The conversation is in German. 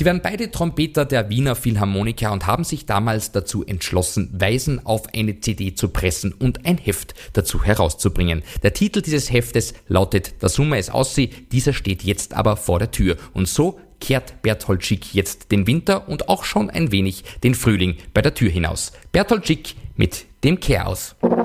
Sie waren beide Trompeter der Wiener Philharmoniker und haben sich damals dazu entschlossen, Weisen auf eine CD zu pressen und ein Heft dazu herauszubringen. Der Titel dieses Heftes lautet "Der Sommer ist aussie", dieser steht jetzt aber vor der Tür. Und so kehrt Berthold Schick jetzt den Winter und auch schon ein wenig den Frühling bei der Tür hinaus. Berthold Schick mit dem Kehr aus.